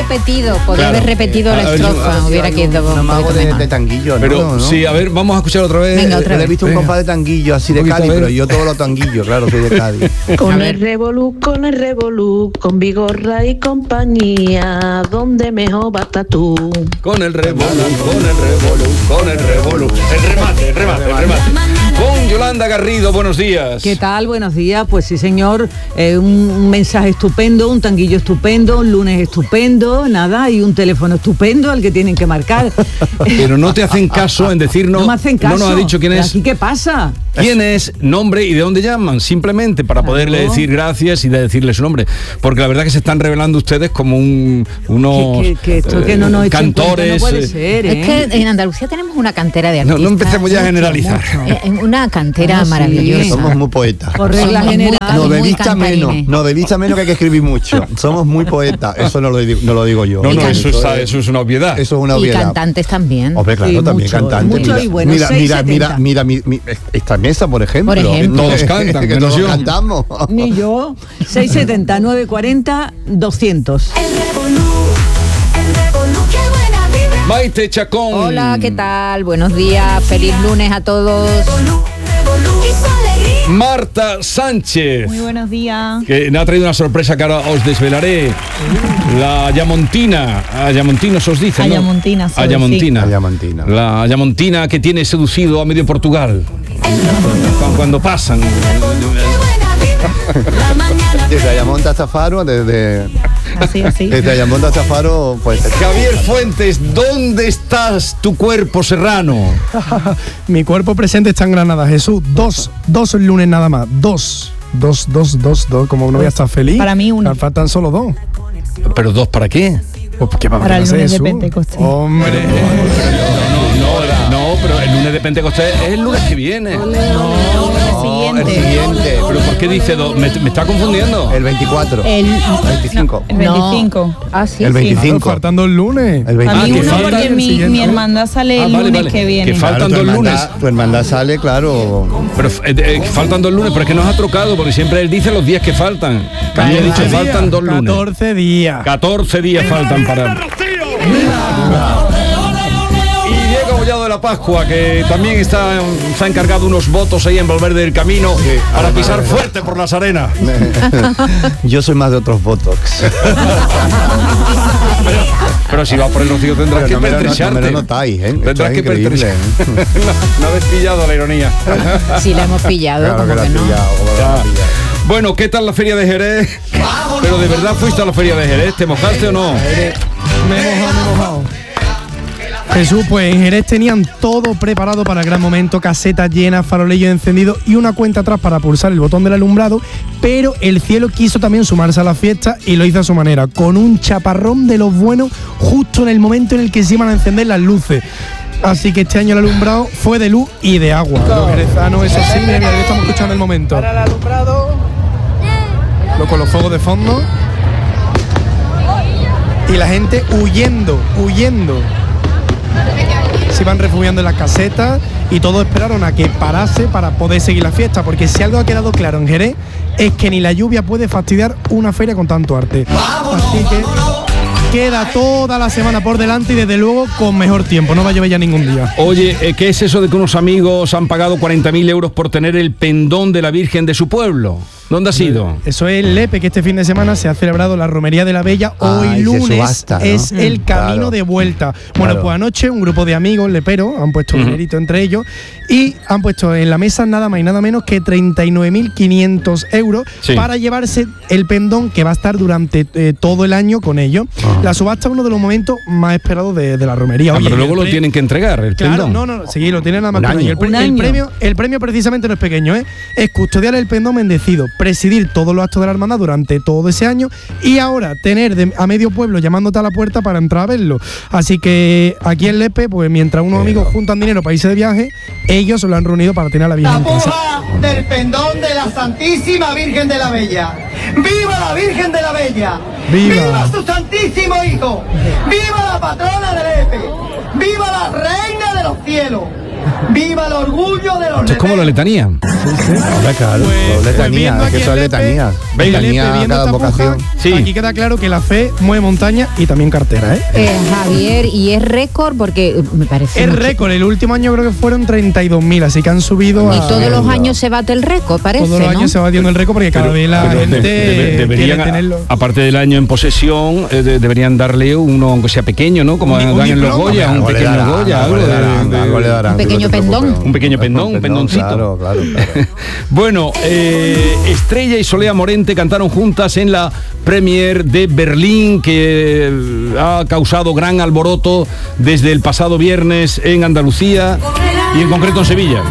repetido, podría haber repetido la estrofa, hubiera quedado un mago de tanguillo, ¿no? Pero ¿no? sí, a ver, vamos a escuchar otra vez. Venga, otra Yo vez. he visto un compás de tanguillo así de Cádiz, pero yo todos los tanguillos, claro, soy de Cádiz. Con el revolú, con Vigorra y compañía, ¿dónde mejor va a estar tú? Con el revolú. El remate. Con Yolanda Garrido, buenos días. ¿Qué tal? Buenos días. Pues sí, señor. Un mensaje estupendo, un tanguillo estupendo, un lunes estupendo, nada, y un teléfono estupendo al que tienen que marcar. Pero no te hacen caso en decirnos. No me hacen caso. No nos ha dicho quién es. ¿Aquí qué pasa? ¿Quién es, nombre y de dónde llaman? Simplemente para poderle decir gracias y de decirle su nombre. Porque la verdad que se están revelando ustedes como unos esto que no nos echen cantores. cuenta, no puede ser, ¿eh? Es que en Andalucía tenemos una cantera de No artistas. empecemos ya a generalizar. Una cantera maravillosa. Somos muy poetas. Por regla Somos muy general. Novelista menos que hay que escribir mucho. Somos muy poetas. Eso no lo digo yo. No, eso es una obviedad. Eso es una Y obviedad. cantantes también. Hombre, claro, Sí, también mucho, cantantes. mucho y bueno, mira, 6,70. esta mesa, por ejemplo. Por ejemplo. Todos cantan, que menos todos yo. cantamos. Ni yo. 670, 940, 200. Maite Chacón. Hola, ¿qué tal? Buenos días, feliz lunes a todos. Marta Sánchez. Muy buenos días. Que me ha traído una sorpresa que ahora os desvelaré. La Ayamontina. Ayamontina se os dice, ¿no? Ayamontina, sí. Ayamontina. Ayamontina. La Ayamontina que tiene seducido a medio Portugal. Cuando pasan. Desde Ayamonte hasta Faro, desde Ayamonte hasta Faro, pues... Javier Fuentes, ¿dónde estás tu cuerpo serrano? Mi cuerpo presente está en Granada, Jesús. Dos lunes nada más. Dos, como no voy a estar feliz. Para mí uno. Faltan solo dos. ¿Pero dos para qué? Pues, ¿qué Para el lunes de Jesús? Pentecostés. Hombre. No, pero el lunes de Pentecostés es el lunes que viene. El siguiente. ¿Pero por qué dice dos? Me está confundiendo. El 24. El 25. El 25. Ah, sí. El Claro, 25. faltando el lunes. El A mí 25. uno falta porque el mi siguiente. hermandad sale el Vale, lunes vale. que viene. Que faltan dos lunes. Tu hermandad sale, claro. Pero faltan dos lunes, pero es que nos ha trocado, porque siempre él dice los días que faltan. También he dicho, 14 faltan dos lunes. 14 días. 14 días faltan para... Y Diego Collado de la Pascua, que también se ha encargado unos votos ahí en Valverde del Camino para pisar fuerte por las arenas. Yo soy más de otros botox. Pero si vas por el Rocío tendrás que No me pertrecharte. lo notáis, ¿eh? Tendrás Esto es que increíble, pertrecharte. No habéis pillado la ironía. Sí, la hemos pillado, Claro que como la que has no. pillado, como la has Ya. pillado. Bueno, ¿qué tal la feria de Jerez? Pero de verdad fuiste a la feria de Jerez, ¿te mojaste o no? Me he mojado. Jesús, pues en Jerez tenían todo preparado para el gran momento, casetas llenas, farolillos encendidos y una cuenta atrás para pulsar el botón del alumbrado, pero el cielo quiso también sumarse a la fiesta y lo hizo a su manera, con un chaparrón de los buenos justo en el momento en el que se iban a encender las luces. Así que este año el alumbrado fue de luz y de agua. Los jerezanos, eso sí, mira, ya estamos escuchando el momento. Para el alumbrado, con los fuegos de fondo y la gente huyendo. Se iban refugiando en las casetas y todos esperaron a que parase para poder seguir la fiesta, porque si algo ha quedado claro en Jerez es que ni la lluvia puede fastidiar una feria con tanto arte. Así que queda toda la semana por delante y desde luego con mejor tiempo, no va a llover ya ningún día. Oye, ¿qué es eso de que unos amigos han pagado 40.000 euros por tener el pendón de la Virgen de su pueblo? ¿Dónde ha sido? Eso es Lepe, que este fin de semana se ha celebrado la Romería de la Bella. Hoy se lunes subasta, ¿no? es el camino Claro. de vuelta. Bueno, Claro. pues anoche un grupo de amigos leperos han puesto un dinerito entre ellos y han puesto en la mesa nada más y nada menos que 39.500 euros Sí. para llevarse el pendón que va a estar durante todo el año con ellos. La subasta es uno de los momentos más esperados de la romería. Oye, Pero luego el lo pre- tienen que entregar, el Claro, pendón. no, sí, lo tienen nada más Un que un año. año. Un año. El premio precisamente no es pequeño, ¿eh? Es custodiar el pendón bendecido, presidir todos los actos de la hermandad durante todo ese año y ahora tener a medio pueblo llamándote a la puerta para entrar a verlo. Así que aquí en Lepe, pues mientras unos amigos juntan dinero para irse de viaje, ellos se lo han reunido para tener a la Virgen en casa. Tapuja del pendón de la Santísima Virgen de la Bella. ¡Viva la Virgen de la Bella! ¡Viva! su Santísimo Hijo! ¡Viva la patrona de Lepe! ¡Viva la Reina de los Cielos! ¡Viva el orgullo de los Esto es como la letanía. Claro, letanía, es que eso es letanía. Letanía a cada vocación. Sí. Aquí queda claro que la fe mueve montaña y también cartera, ¿eh? Javier, y es récord porque me parece. Es mucho. récord, el último año creo que fueron 32.000, así que han subido Y a... todos los años se bate el récord, parece. Todos los ¿no? años se va batiendo el récord porque cada vez la Pero gente deberían, quiere tenerlo. aparte del año en posesión, deberían darle uno, aunque sea pequeño, ¿no? Como dan en los Goya, un pequeño Goya, algo Un pequeño pendón. un pequeño pendón, un pendoncito. Claro. Bueno, Estrella y Solea Morente cantaron juntas en la Premier de Berlín, que ha causado gran alboroto desde el pasado viernes en Andalucía y en concreto en Sevilla.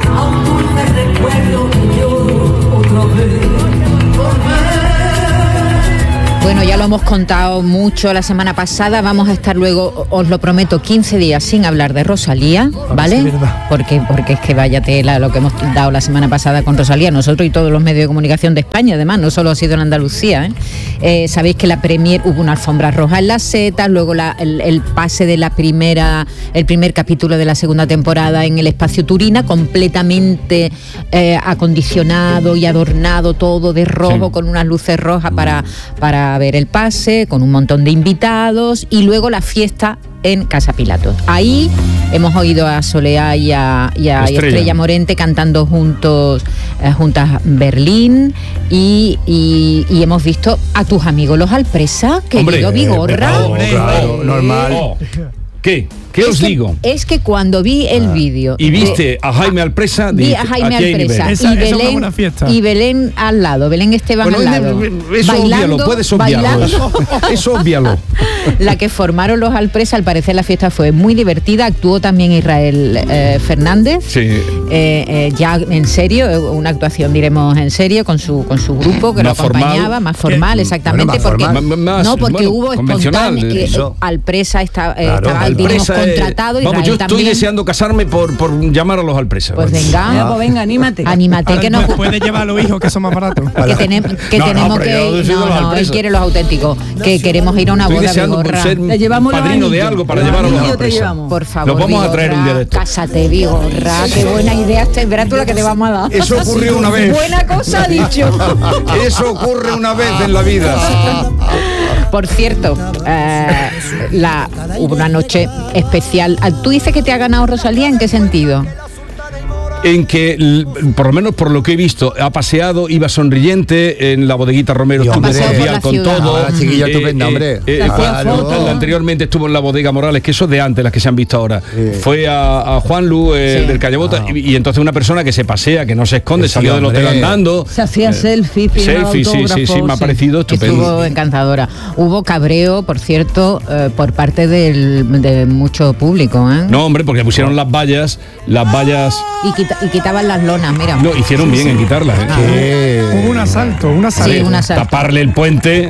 Bueno, ya lo hemos contado mucho la semana pasada. Vamos a estar luego, os lo prometo, 15 días sin hablar de Rosalía, ¿vale? Es verdad. Porque es que vaya tela lo que hemos dado la semana pasada con Rosalía, nosotros y todos los medios de comunicación de España, además, no solo ha sido en Andalucía, ¿eh? Sabéis que la Premier hubo una alfombra roja en las setas, luego el pase de el primer capítulo de la segunda temporada en el Espacio Turina, completamente acondicionado y adornado todo de rojo, Sí. con unas luces rojas para ver el pase, con un montón de invitados, y luego la fiesta en Casa Pilatos. Ahí hemos oído a Solea y a Estrella Morente cantando juntas Berlín, y hemos visto a tus amigos los Alpresa, querido Vigorra. Claro, normal. ¿Qué? ¿Qué os digo? Es que cuando vi el vídeo... Y viste a Jaime Alpresa, Vi dijiste, a Jaime aquí hay Alpresa nivel. Esa es una buena fiesta. y Belén al lado, Belén Esteban Bueno, al lado. eso obvialo, puedes obviarlo. Eso obvialo. La que formaron los Alpresa, al parecer la fiesta fue muy divertida. Actuó también Israel Fernández. Sí. Ya en serio, una actuación, diremos, en serio, con su grupo que Más lo acompañaba, más formal, exactamente, más porque formal. Más, porque hubo convencional, espontáneo, eso. Alpresa estaba Alpresa, digamos, contratado. Vamos, Israel yo estoy también. deseando casarme por llamar a los Alpresa. Pues venga, Mira, pues venga, anímate. anímate, que nos Puedes llevar a los hijos, que son más baratos. tenemos pero yo que decido los él Alpresa. quiere los auténticos, que queremos ir a una Estoy boda, deseando por Vigorra. ser Le llevamos los padrino de anillos. algo para Los llevar a los anillos te Alpresa. llevamos. Por favor, Los vamos a traer un día de esto. Cásate, Vigorra, qué buena idea, verás tú la que te vamos a dar. Eso ocurrió una vez. Buena cosa ha dicho. Eso ocurre una vez en la vida. Por cierto, hubo una noche especial. ¿Tú dices que te ha ganado Rosalía? ¿En qué sentido? En que, por lo menos por lo que he visto, ha paseado, iba sonriente en la bodeguita Romero, Y estuvo hombre, cordial con ciudad. todo. Ah, la chiquilla estupenda, hombre. Fue anteriormente estuvo en la bodega Morales, que eso es de antes, las que se han visto ahora. Sí. Fue a Juanlu del Callabota, y entonces una persona que se pasea, que no se esconde, Sí, salió del hotel hombre. andando. Se hacía selfie, firmaba Selfie, sí, autógrafos, me ha parecido estupendo. Estuvo encantadora. Hubo cabreo, por cierto, por parte de mucho público, ¿eh? No, hombre, porque pusieron las vallas. Y quitaban las lonas, mira. No, hicieron bien en quitarlas. Hubo un asalto, Sí, un asalto. Taparle el puente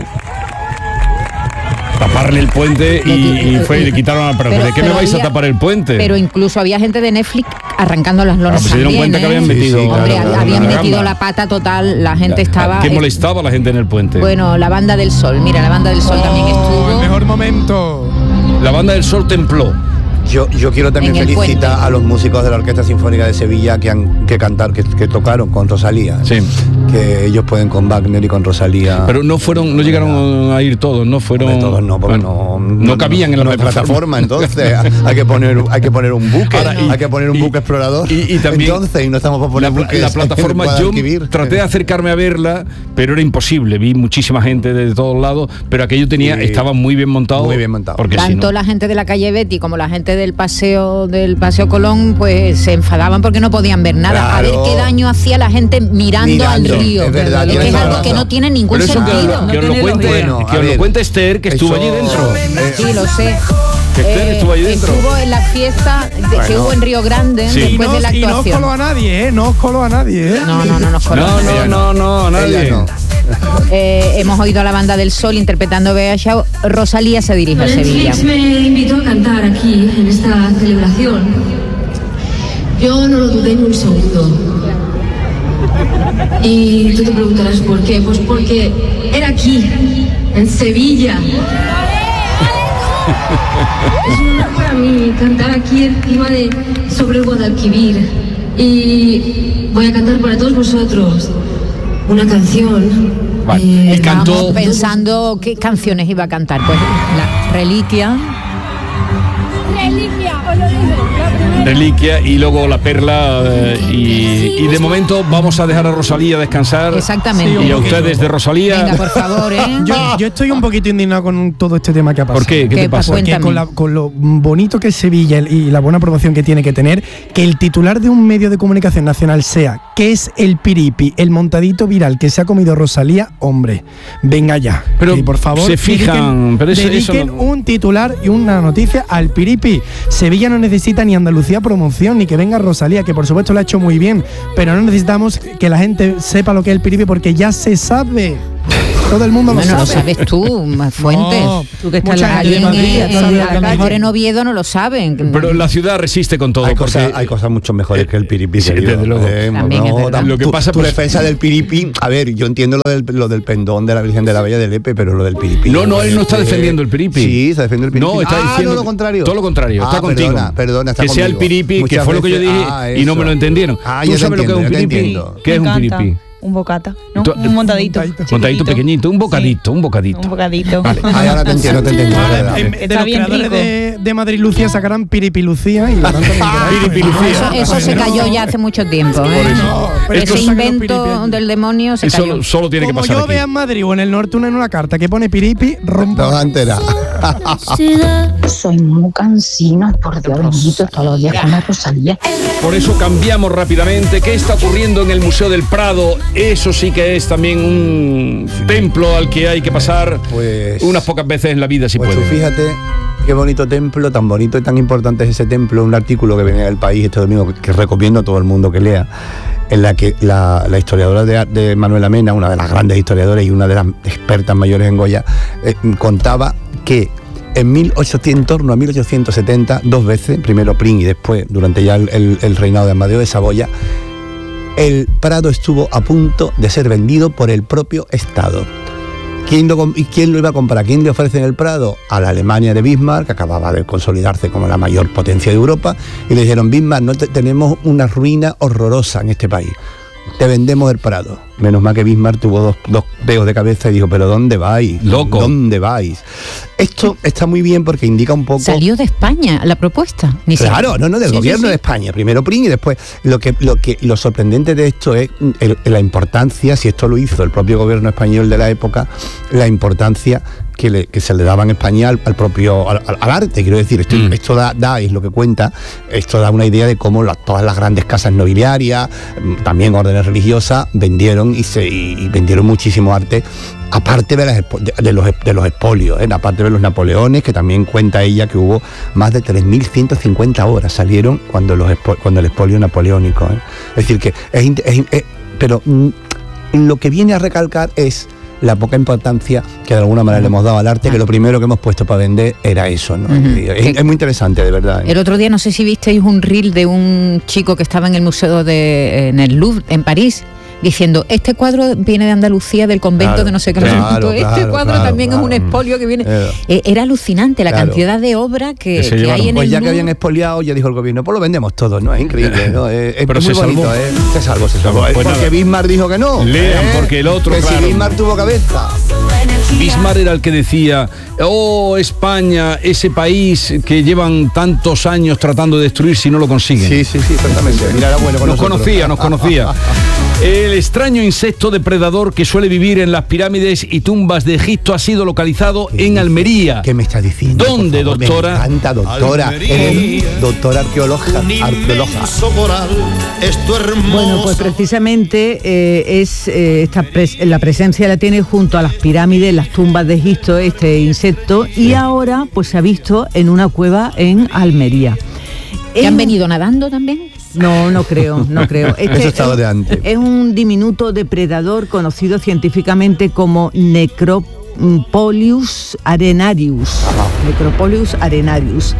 y le quitaron al pero ¿de qué me vais a había- tapar el puente? Pero incluso había gente de Netflix arrancando las lonas Pues se dieron también, cuenta que ¿eh? habían metido. Sí, sí, Hombre, claro, habían la metido gamba. la pata total, la gente estaba... ¿Qué molestaba a la gente en el puente? Bueno, la Banda del Sol, mira, la Banda del Sol también El estuvo. mejor momento. La Banda del Sol templó. Yo quiero también En el felicitar puente. a los músicos de la Orquesta Sinfónica de Sevilla que tocaron con Rosalía. Sí. Que ellos pueden con Wagner y con Rosalía. Pero no llegaron a ir todos, no fueron. Hombre, todos no, porque bueno, no cabían en la no hay plataforma, entonces hay que poner un buque, Ahora, hay que poner un buque explorador. y también entonces, y no estamos para poner buques la plataforma, en yo Guadalquivir. traté de acercarme a verla, pero era imposible. Vi muchísima gente de todos lados, pero aquello estaba muy bien montado. Muy bien montado. Porque si Tanto no- la gente de la calle Betty como la gente del Paseo Colón, pues se enfadaban porque no podían ver nada. Claro. A ver qué daño hacía la gente mirando al río. es verdad, que tienes es toda algo la que razón. no tiene ningún Pero eso sentido. que os lo tiene cuente, Bueno, que a os lo ver, cuente Esther, que estuvo eso- allí dentro. Sí, lo sé. Que Esther estuvo allí dentro. Estuvo en la fiesta que hubo en Río Grande Sí. después de la Y no os actuación. coló a nadie, no os coló a nadie, No nos coló. No, nadie. Ella no. Hemos oído a la Banda del Sol interpretando Bea Shaw. Rosalía se dirige a Sevilla. Netflix me invitó a cantar aquí, en esta celebración. Yo no lo dudé ni un segundo. Y tú te preguntarás por qué. Pues porque era aquí, en Sevilla. Es un honor para mí cantar aquí encima sobre el Guadalquivir. Y voy a cantar para todos vosotros una canción. Vale. Estábamos pensando qué canciones iba a cantar. Pues la Reliquia. Reliquia y luego La Perla y de momento vamos a dejar a Rosalía descansar. Exactamente. Y a ustedes de Rosalía. Venga, por favor, Yo estoy un poquito indignado con todo este tema que ha pasado. ¿Por qué? ¿Qué te pasa? Porque con lo bonito que es Sevilla y la buena promoción que tiene que tener, que el titular de un medio de comunicación nacional sea que es el piripi, el montadito viral que se ha comido Rosalía, hombre, venga ya. Pero y por favor, se fijan, dediquen un titular y una noticia al piripi. Sevilla no necesita ni Andalucía promoción, ni que venga Rosalía, que por supuesto lo ha hecho muy bien, pero no necesitamos que la gente sepa lo que es el piripi porque ya se sabe. Todo el mundo lo sabe. Lo sabes tú, Fuentes. No, tú que estás alguien a lo mejor en Oviedo no lo saben. Pero la ciudad resiste con todo. Hay cosas mucho mejores que el piripi. Sí, desde luego. Lo que pasa, tu defensa del piripi, a ver, yo entiendo lo del pendón de la Virgen de la Bella de Lepe, pero lo del piripi. No, él no está defendiendo el piripi. Sí, está defendiendo el piripi. No, está diciendo no, lo contrario. Todo lo contrario, está contigo. Perdona, está que sea el piripi, que fue lo que yo dije y no me lo entendieron. ¿Tú sabes lo que es un piripi? ¿Qué es un piripi? Un bocata, ¿no? Un montadito. Montadito pequeñito, un bocadito. Un bocadito. Vale. Ahora te entiendo. De los creadores de Madrid Lucía sacarán Piripi Lucía y lo Piripi Lucía. Eso se cayó ya hace mucho tiempo. Ese invento del demonio se cayó. Solo tiene que pasar Como yo vea en Madrid o en el norte una carta que pone Piripi, rompo. No, entera. Soy muy cansino, por Dios bendito, todos los días con la Rosalía. Por eso cambiamos rápidamente. ¿Qué está ocurriendo en el Museo del Prado? Eso sí que es también un templo al que hay que pasar unas pocas veces en la vida, si puede. Fíjate qué bonito templo, tan bonito y tan importante es ese templo. Un artículo que venía del País este domingo que recomiendo a todo el mundo que lea, en la que la historiadora de Manuela Mena, una de las grandes historiadoras y una de las expertas mayores en Goya, contaba que en torno a 1870, dos veces, primero Prim y después, durante ya el reinado de Amadeo de Saboya, el Prado estuvo a punto de ser vendido por el propio Estado. ¿Quién lo iba a comprar? ¿Quién le ofrece en el Prado? A la Alemania de Bismarck, que acababa de consolidarse como la mayor potencia de Europa, y le dijeron: Bismarck, tenemos una ruina horrorosa en este país, te vendemos el Prado. Menos mal que Bismarck tuvo dos peos de cabeza y dijo: ¿pero dónde vais? Loco. ¿Dónde vais? Esto está muy bien porque indica un poco... Salió de España la propuesta. Claro, del gobierno de España. Primero Prim y después... Lo sorprendente de esto es la importancia, si esto lo hizo el propio gobierno español de la época, la importancia que se le daba en España al propio al arte. Quiero decir, esto da, es lo que cuenta, esto da una idea de cómo todas las grandes casas nobiliarias, también órdenes religiosas, vendieron y vendieron muchísimo arte, aparte de los expolios, aparte de los Napoleones, que también cuenta ella que hubo más de 3.150 obras salieron cuando el expolio napoleónico. Es decir, que pero lo que viene a recalcar es la poca importancia que de alguna manera le hemos dado al arte, que lo primero que hemos puesto para vender era eso, ¿no? Es muy interesante, de verdad. El otro día, no sé si visteis un reel de un chico que estaba en el museo en el Louvre, en París, diciendo: este cuadro viene de Andalucía, del convento de no sé qué. Este cuadro también es un expolio que viene... Era alucinante la cantidad de obra que hay en el Louvre. Pues ya que habían expoliado, ya dijo el gobierno: pues lo vendemos todo, ¿no? Es increíble, ¿no? Pero es muy bonito, Se salvó. Pues porque Bismarck dijo que no. Lean, porque el otro, que si Bismarck tuvo cabeza. Bismarck era el que decía: oh, España, ese país que llevan tantos años tratando de destruir si no lo consiguen. Sí, exactamente. Mira, era bueno con nos conocía. El extraño insecto depredador que suele vivir en las pirámides y tumbas de Egipto ha sido localizado en Almería. ¿Qué me está diciendo? ¿Dónde, doctora? Me encanta, doctora. Doctora arqueóloga. Bueno, pues precisamente la presencia la tiene junto a las pirámides, las tumbas de Egipto, este insecto, y ahora pues se ha visto en una cueva en Almería. ¿Que han venido nadando también? No creo. Eso estaba de antes. Es un diminuto depredador conocido científicamente como Necropolius arenarius. Necropolius arenarius,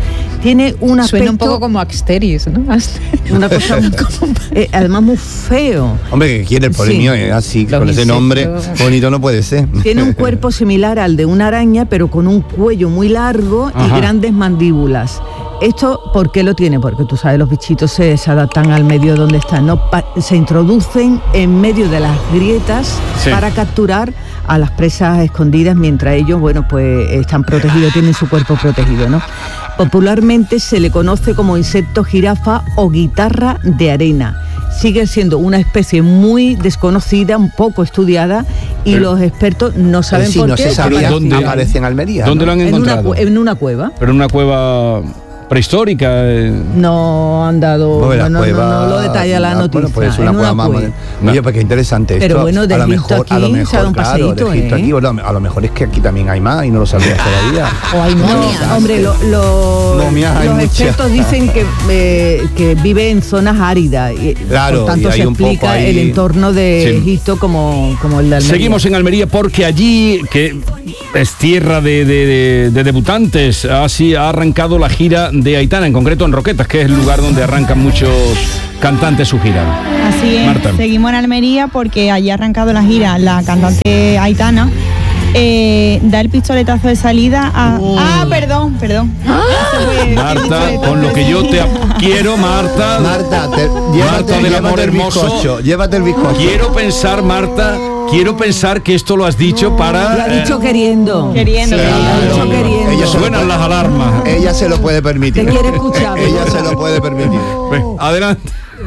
tiene un aspecto... Suena un poco como Asteris, ¿no? Una cosa además muy feo. Hombre, que quiere el polemio, así, con ese nombre bonito no puede ser. Tiene un cuerpo similar al de una araña, pero con un cuello muy largo y grandes mandíbulas. ¿Esto por qué lo tiene? Porque tú sabes, los bichitos se adaptan al medio donde están, ¿no? Se introducen en medio de las grietas para capturar a las presas escondidas, mientras ellos, bueno, pues están protegidos, tienen su cuerpo protegido, ¿no? Popularmente se le conoce como insecto jirafa o guitarra de arena. Sigue siendo una especie muy desconocida, un poco estudiada, y los expertos no saben por qué. No se sabía dónde aparece en Almería. ¿Dónde lo han encontrado? En una cueva. Pero en una cueva prehistórica. No han dado, no lo detalla la noticia. Bueno, pues es una cueva más moderna. Oye, pues qué interesante esto. Pero bueno, de Egipto aquí se ha dado un paseíto, de Egipto aquí, bueno, a lo mejor es que aquí también hay más y no lo sabía todavía. O hay momias. No, hombre, los expertos dicen que vive en zonas áridas. Y, claro, por tanto, y hay se un poco explica ahí... el entorno de Egipto como el de Almería. Seguimos en Almería porque allí, que es tierra de debutantes, así ha arrancado la gira de Aitana, en concreto en Roquetas, que es el lugar donde arrancan muchos cantantes su gira. Así es, Marta. Seguimos en Almería porque allí ha arrancado la gira la cantante Aitana. Da el pistoletazo de salida a... perdón. Marta, con lo que yo te quiero, Marta. Marta, del amor hermoso. Llévate el bizcocho. Quiero pensar que esto lo has dicho para... Lo ha dicho queriendo. Queriendo. Ella suenan las alarmas. Ella se lo puede permitir. Te quiere escuchar. Ella se lo puede permitir. Adelante.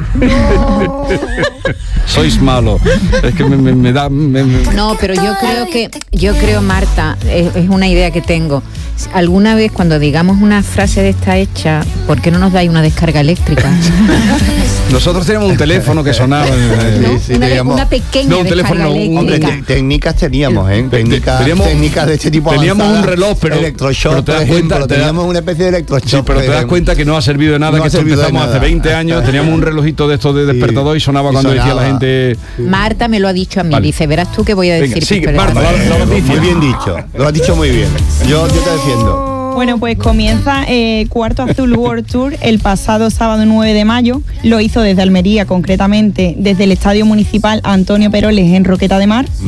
Sois malo. Es que me da... No, pero yo creo, Marta, es una idea que tengo. Alguna vez cuando digamos una frase de esta hecha, ¿por qué no nos dais una descarga eléctrica? Nosotros tenemos un teléfono que sonaba. Una pequeña descarga eléctrica. Hombre, técnicas teníamos, técnicas de este tipo. Teníamos un reloj, pero electroshock, por ejemplo, teníamos una especie de electroshock. Sí, pero te das cuenta que no ha servido de nada, que esto empezamos hace 20 años, teníamos un relojito de estos de despertador y sonaba cuando decía la gente... Marta me lo ha dicho a mí, dice, verás tú que voy a decir. Venga, Marta, muy bien dicho, lo has dicho muy bien. Yo te defiendo. Bueno, pues comienza Cuarto Azul World Tour el pasado sábado 9 de mayo. Lo hizo desde Almería, concretamente desde el Estadio Municipal Antonio Peroles en Roqueta de Mar.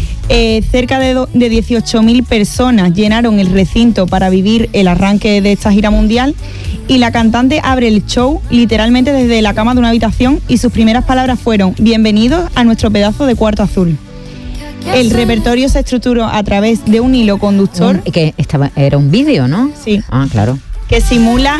Cerca de 18.000 personas llenaron el recinto para vivir el arranque de esta gira mundial, y la cantante abre el show literalmente desde la cama de una habitación, y sus primeras palabras fueron: bienvenidos a nuestro pedazo de Cuarto Azul. El repertorio se estructuró a través de un hilo conductor. Era un vídeo, ¿no? Sí. Ah, claro. Que simula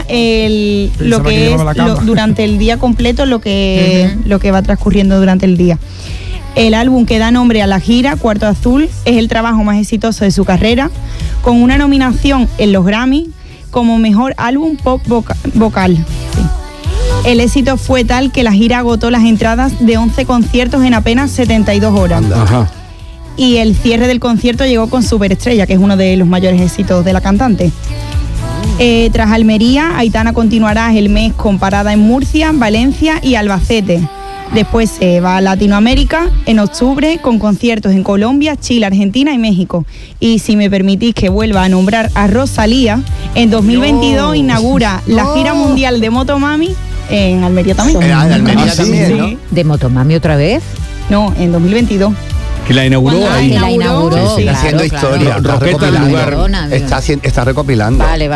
lo que es durante el día completo, lo que va transcurriendo durante el día. El álbum que da nombre a la gira, Cuarto Azul, es el trabajo más exitoso de su carrera, con una nominación en los Grammy como mejor álbum pop vocal. Sí. El éxito fue tal que la gira agotó las entradas de 11 conciertos en apenas 72 horas. Ajá. Y el cierre del concierto llegó con Superestrella, que es uno de los mayores éxitos de la cantante. Tras Almería, Aitana continuará el mes con parada en Murcia, Valencia y Albacete. Después se va a Latinoamérica en octubre con conciertos en Colombia, Chile, Argentina y México. Y si me permitís que vuelva a nombrar a Rosalía, en 2022 inaugura la gira mundial de Motomami en Almería también. En Almería también, ¿no? ¿De Motomami otra vez? No, en 2022. Que la inauguró ahí. Que la inauguró, está haciendo historia. Roqueta el lugar. Está recopilando. Vale.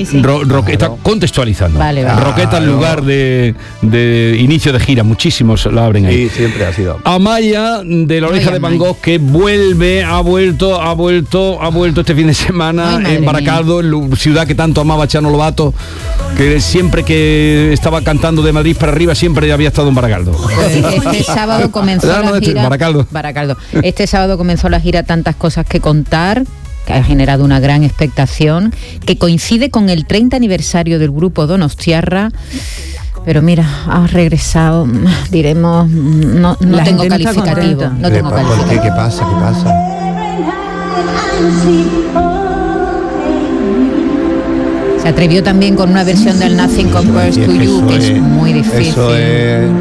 Está contextualizando. Vale. Roqueta el lugar de inicio de gira. Muchísimos la abren ahí. Sí, siempre ha sido. Amaya, de La Oreja de Van Gogh, que ha vuelto este fin de semana en Baracaldo, ciudad que tanto amaba Chano Lobato, que siempre que estaba cantando de Madrid para arriba siempre había estado en Baracaldo. Este sábado comenzó la gira. Baracaldo. Este sábado comenzó la gira Tantas Cosas que Contar, que ha generado una gran expectación, que coincide con el 30 aniversario del grupo Donostiarra. Pero mira, ha regresado, diremos, no tengo calificativo. No tengo calificativo. ¿Qué pasa? Se atrevió también con una versión del Nothing Compares to You, que es muy difícil. Eso es...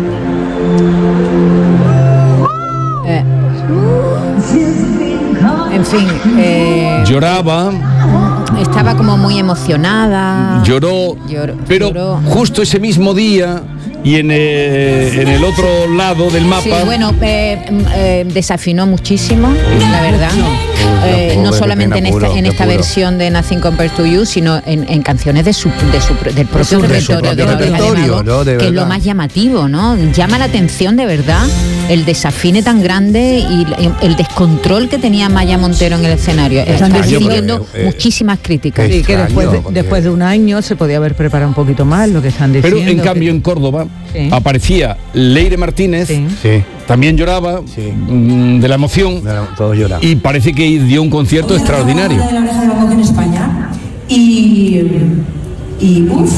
En fin, lloraba. estaba como muy emocionada. Lloró, pero lloró. justo ese mismo día y en el otro lado del mapa. Sí, bueno, desafinó muchísimo, la verdad. No solamente en esta versión de Nothing Compares to You, sino en canciones del propio repertorio de Oreja de Mago, ¿no? que es lo más llamativo, ¿no? Llama la atención de verdad el desafine tan grande y el descontrol que tenía Maya Montero en el escenario. Están recibiendo muchísimas críticas. Sí, que después de un año se podía haber preparado un poquito más lo que están diciendo. Pero en cambio en Córdoba aparecía Leire Martínez, también lloraba de la emoción. Todos lloraban. Y parece que dio un concierto extraordinario. De la Oreja de Van Gogh en España y uff.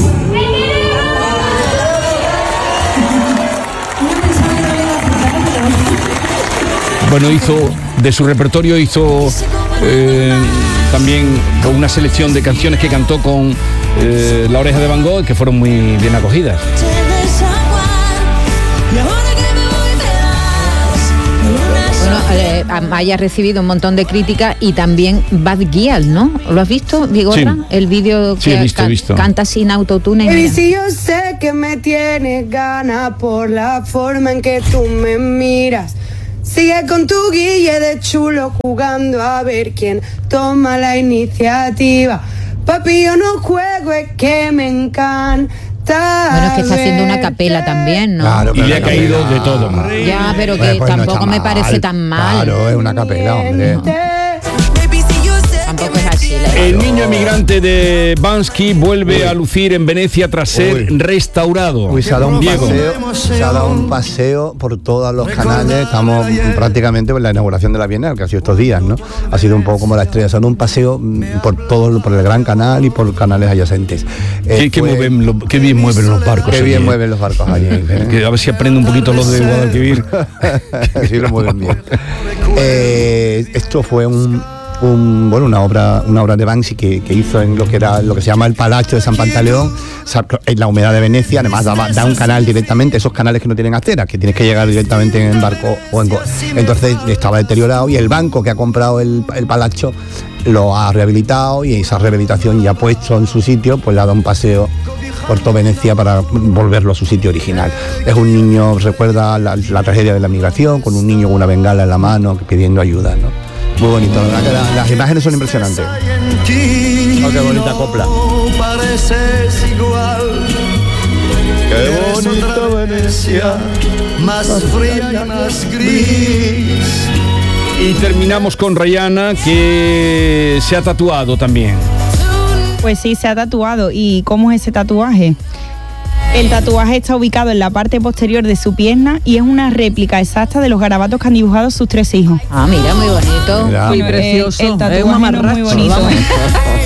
Bueno, de su repertorio hizo también una selección de canciones que cantó con La Oreja de Van Gogh, que fueron muy bien acogidas. Bueno, Maya ha recibido un montón de críticas y también Bad Gyal, ¿no? ¿Lo has visto, Vigorra? Sí. El vídeo que he visto. canta sin autotune. Baby, si yo sé que me tienes ganas por la forma en que tú me miras. Sigue con tu guille de chulo jugando a ver quién toma la iniciativa. Papi, yo no juego, es que me encanta. Bueno, es que está haciendo una capela también, ¿no? Claro, y le ha caído de todo. Ya, pero que pues tampoco no me parece tan mal. Claro, es una capela, hombre. Tampoco es así. El niño emigrante de Bansky vuelve a lucir en Venecia tras ser restaurado. Se ha dado un paseo por todos los canales. Estamos prácticamente en la inauguración de la Bienal, que ha sido estos días, ¿no? Ha sido un poco como la estrella. Se ha dado un paseo por el Gran Canal y por canales adyacentes. Qué bien mueven los barcos. Qué bien mueven los barcos allí. Que a ver si aprende un poquito los de Guadalquivir. Sí, lo mueven bien. Esto fue una obra de Banksy que hizo en lo que se llama el Palacio de San Pantaleón, en la humedad de Venecia. Además da un canal directamente, esos canales que no tienen aceras, que tienes que llegar directamente en barco entonces estaba deteriorado, y el banco que ha comprado el Palacio lo ha rehabilitado, y esa rehabilitación ya puesto en su sitio, pues le ha dado un paseo por toda Venecia para volverlo a su sitio original. Es un niño, recuerda la tragedia de la migración, con un niño con una bengala en la mano pidiendo ayuda, ¿no? Muy bonito, las imágenes son impresionantes. Oh, qué bonita copla. Pareces igual. Qué bonito Venecia, más fría y más gris. Y terminamos con Rihanna, que se ha tatuado también. Pues sí, se ha tatuado. ¿Y cómo es ese tatuaje? El tatuaje está ubicado en la parte posterior de su pierna y es una réplica exacta de los garabatos que han dibujado sus 3 hijos. Ah, mira, muy bonito. Muy precioso. El tatuaje es muy bonito.